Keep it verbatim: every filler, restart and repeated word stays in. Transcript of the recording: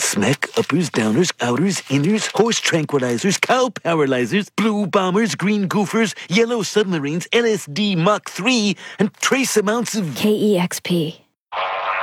Smack, uppers, downers, outers, inners, horse tranquilizers, cow paralyzers, blue bombers, green goofers, yellow submarines, L S D Mach three, and trace amounts of... K E X P.